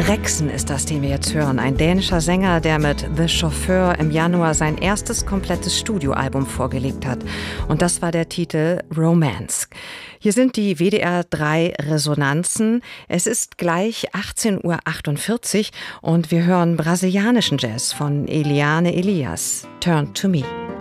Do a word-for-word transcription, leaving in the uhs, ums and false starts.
Rexen ist das, den wir jetzt hören. Ein dänischer Sänger, der mit The Chauffeur im Januar sein erstes komplettes Studioalbum vorgelegt hat. Und das war der Titel Romance. Hier sind die W D R drei Resonanzen. Es ist gleich achtzehn Uhr achtundvierzig und wir hören brasilianischen Jazz von Eliane Elias. Turn to Me.